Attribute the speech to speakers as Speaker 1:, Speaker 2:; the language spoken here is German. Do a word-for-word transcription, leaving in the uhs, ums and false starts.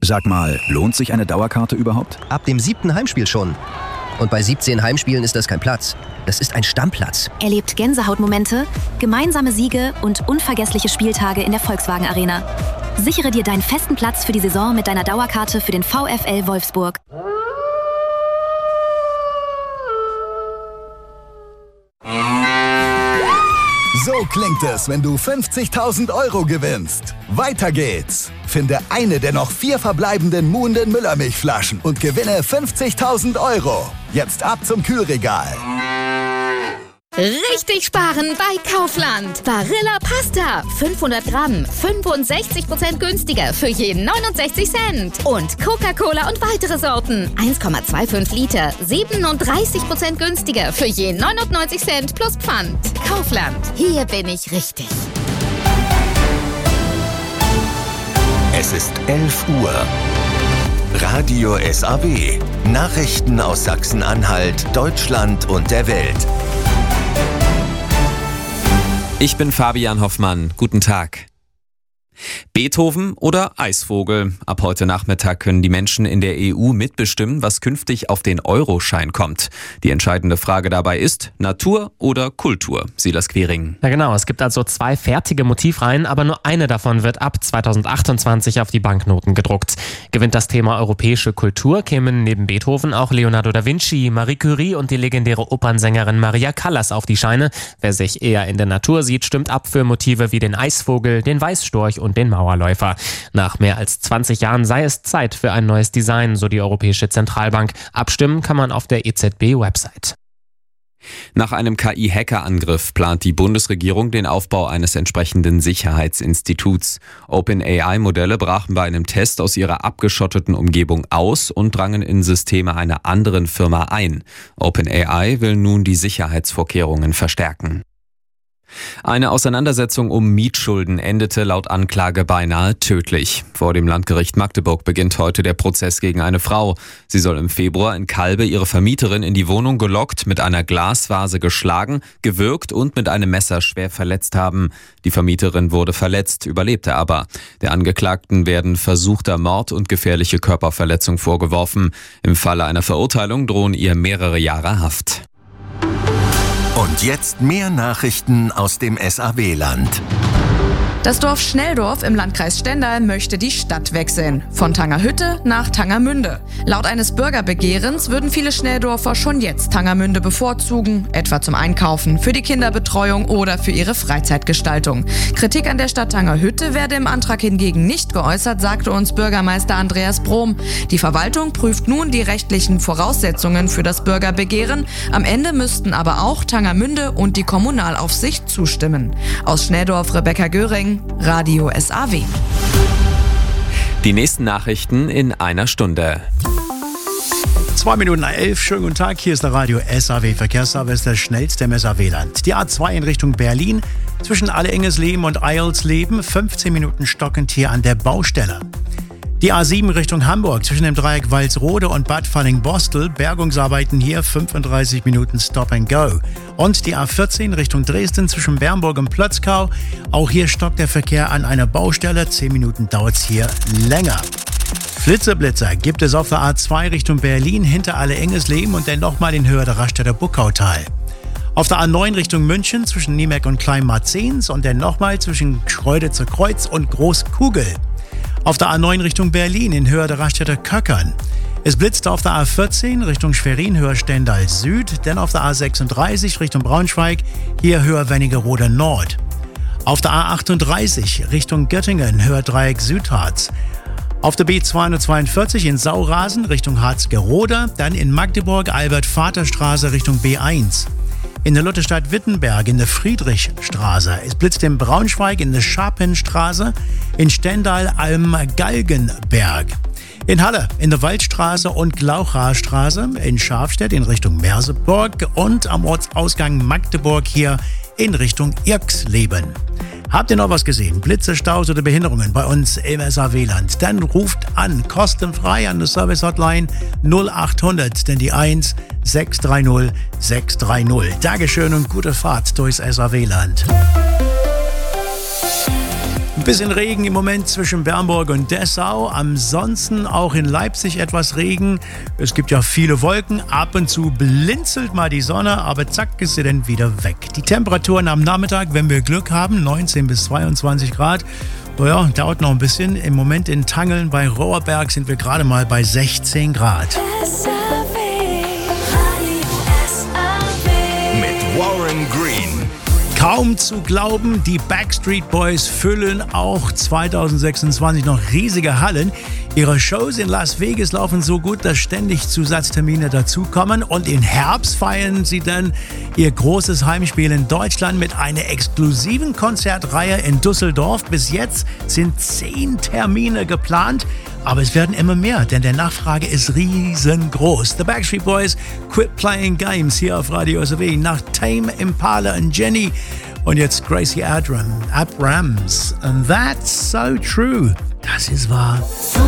Speaker 1: Sag mal, lohnt sich eine Dauerkarte überhaupt?
Speaker 2: Ab dem siebten Heimspiel schon. Und bei siebzehn Heimspielen ist das kein Platz. Das ist ein Stammplatz.
Speaker 3: Erlebt Gänsehautmomente, gemeinsame Siege und unvergessliche Spieltage in der Volkswagen Arena. Sichere dir deinen festen Platz für die Saison mit deiner Dauerkarte für den VfL Wolfsburg.
Speaker 4: So klingt es, wenn du fünfzigtausend Euro gewinnst. Weiter geht's. Finde eine der noch vier verbleibenden Muhnden Müllermilchflaschen und gewinne fünfzigtausend Euro. Jetzt ab zum Kühlregal.
Speaker 5: Richtig sparen bei Kaufland. Barilla Pasta. fünfhundert Gramm. fünfundsechzig Prozent günstiger für jeden neunundsechzig Cent. Und Coca-Cola und weitere Sorten. eins Komma fünfundzwanzig Liter. siebenunddreißig Prozent günstiger für jeden neunundneunzig Cent plus Pfand. Kaufland. Hier bin ich richtig.
Speaker 6: Es ist elf Uhr. Radio S A W. Nachrichten aus Sachsen-Anhalt, Deutschland und der Welt.
Speaker 7: Ich bin Fabian Hoffmann. Guten Tag. Beethoven oder Eisvogel? Ab heute Nachmittag können die Menschen in der E U mitbestimmen, was künftig auf den Euroschein kommt. Die entscheidende Frage dabei ist Natur oder Kultur. Silas Quiring.
Speaker 8: Ja genau, es gibt also zwei fertige Motivreihen, aber nur eine davon wird ab zweitausendachtundzwanzig auf die Banknoten gedruckt. Gewinnt das Thema europäische Kultur, kämen neben Beethoven auch Leonardo da Vinci, Marie Curie und die legendäre Opernsängerin Maria Callas auf die Scheine. Wer sich eher in der Natur sieht, stimmt ab für Motive wie den Eisvogel, den Weißstorch und den Mauerläufer. Nach mehr als zwanzig Jahren sei es Zeit für ein neues Design, so die Europäische Zentralbank. Abstimmen kann man auf der E Z B-Website.
Speaker 7: Nach einem K I-Hackerangriff plant die Bundesregierung den Aufbau eines entsprechenden Sicherheitsinstituts. OpenAI-Modelle brachen bei einem Test aus ihrer abgeschotteten Umgebung aus und drangen in Systeme einer anderen Firma ein. OpenAI will nun die Sicherheitsvorkehrungen verstärken. Eine Auseinandersetzung um Mietschulden endete laut Anklage beinahe tödlich. Vor dem Landgericht Magdeburg beginnt heute der Prozess gegen eine Frau. Sie soll im Februar in Calbe ihre Vermieterin in die Wohnung gelockt, mit einer Glasvase geschlagen, gewürgt und mit einem Messer schwer verletzt haben. Die Vermieterin wurde verletzt, überlebte aber. Der Angeklagten werden versuchter Mord und gefährliche Körperverletzung vorgeworfen. Im Falle einer Verurteilung drohen ihr mehrere Jahre Haft.
Speaker 6: Und jetzt mehr Nachrichten aus dem S A W-Land.
Speaker 9: Das Dorf Schnelldorf im Landkreis Stendal möchte die Stadt wechseln. Von Tangerhütte nach Tangermünde. Laut eines Bürgerbegehrens würden viele Schnelldorfer schon jetzt Tangermünde bevorzugen, etwa zum Einkaufen, für die Kinderbetreuung oder für ihre Freizeitgestaltung. Kritik an der Stadt Tangerhütte werde im Antrag hingegen nicht geäußert, sagte uns Bürgermeister Andreas Brom. Die Verwaltung prüft nun die rechtlichen Voraussetzungen für das Bürgerbegehren. Am Ende müssten aber auch Tangermünde und die Kommunalaufsicht zustimmen. Aus Schnelldorf Rebecca Göring, Radio S A W.
Speaker 7: Die nächsten Nachrichten in einer Stunde.
Speaker 10: Zwei Minuten nach elf, schönen guten Tag, hier ist der Radio S A W Verkehrsservice, der schnellste im S A W-Land. Die A zwei in Richtung Berlin, zwischen Allehengesleben und Eilsleben, fünfzehn Minuten stockend hier an der Baustelle. Die A sieben Richtung Hamburg, zwischen dem Dreieck Walsrode und Bad Falling-Bostel, Bergungsarbeiten hier, fünfunddreißig Minuten Stop and Go. Und die A vierzehn Richtung Dresden, zwischen Bernburg und Plötzkau, auch hier stockt der Verkehr an einer Baustelle, zehn Minuten dauert's hier länger. Flitzeblitzer gibt es auf der A zwei Richtung Berlin, hinter Allehengesleben und dann nochmal in Höhe der Raststätter Buckautal. Auf der A neun Richtung München, zwischen Niemeck und Kleinmarzens und dann nochmal zwischen Schreuditzer Kreuz und Großkugel. Auf der A neun Richtung Berlin in Höhe der Raststätter Köckern. Es blitzt auf der A vierzehn Richtung Schwerin, Höhe Stendal Süd, dann auf der A sechsunddreißig Richtung Braunschweig, hier Höhe Wernigerode Nord. Auf der A achtunddreißig Richtung Göttingen, Höhe Dreieck Südharz. Auf der B zweihundertzweiundvierzig in Saurasen Richtung Harzgerode, dann in Magdeburg Albert-Vater-Straße Richtung B eins. In der Lutherstadt Wittenberg in der Friedrichstraße. Es blitzt in Braunschweig in der Scharpenstraße, in Stendal Alm-Galgenberg. In Halle in der Waldstraße und Glauchrastraße, in Schafstedt in Richtung Merseburg und am Ortsausgang Magdeburg hier in Richtung Irxleben. Habt ihr noch was gesehen? Blitze, Staus oder Behinderungen bei uns im S A W-Land? Dann ruft an, kostenfrei an der Service-Hotline null achthundert, denn die eins sechs drei null sechs drei null. Dankeschön und gute Fahrt durchs S A W-Land. Bisschen Regen im Moment zwischen Bernburg und Dessau. Ansonsten auch in Leipzig etwas Regen. Es gibt ja viele Wolken. Ab und zu blinzelt mal die Sonne, aber zack ist sie dann wieder weg. Die Temperaturen am Nachmittag, wenn wir Glück haben, neunzehn bis zweiundzwanzig Grad. Naja, dauert noch ein bisschen. Im Moment in Tangeln bei Rohrberg sind wir gerade mal bei sechzehn Grad.
Speaker 6: Mit Warren Green.
Speaker 10: Kaum zu glauben, die Backstreet Boys füllen auch zwanzig sechsundzwanzig noch riesige Hallen. Ihre Shows in Las Vegas laufen so gut, dass ständig Zusatztermine dazukommen. Und im Herbst feiern sie dann ihr großes Heimspiel in Deutschland mit einer exklusiven Konzertreihe in Düsseldorf. Bis jetzt sind zehn Termine geplant. Aber es werden immer mehr, denn der Nachfrage ist riesengroß. The Backstreet Boys, Quit Playing Games hier auf Radio S A W nach Tame Impala und Jenny. Und jetzt Gracie Adram, Abrams. And that's so true. Das ist wahr.